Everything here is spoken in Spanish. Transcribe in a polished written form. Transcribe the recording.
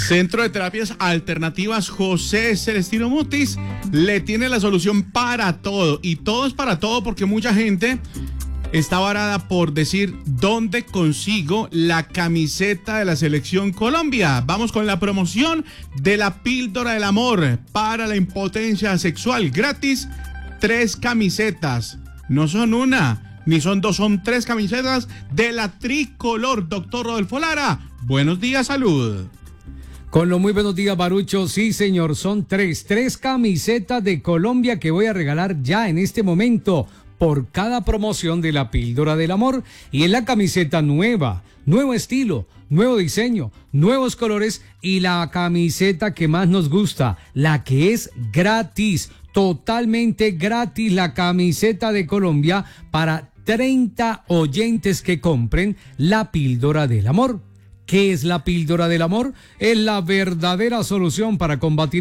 Centro de Terapias Alternativas José Celestino Mutis le tiene la solución para todo. Y todo es para todo porque mucha gente está varada por decir dónde consigo la camiseta de la Selección Colombia. Vamos con la promoción de la píldora del amor para la impotencia sexual. Gratis, 3 camisetas. No son una, ni son 2, son 3 camisetas de la tricolor. Doctor Rodolfo Lara, buenos días, salud. Con los muy buenos días, Barucho. Sí, señor, son 3 camisetas de Colombia que voy a regalar ya en este momento por cada promoción de la píldora del amor. Y es la camiseta nueva, nuevo estilo, nuevo diseño, nuevos colores y la camiseta que más nos gusta, la que es gratis, totalmente gratis, la camiseta de Colombia para 30 oyentes que compren la píldora del amor. ¿Qué es la píldora del amor? Es la verdadera solución para combatir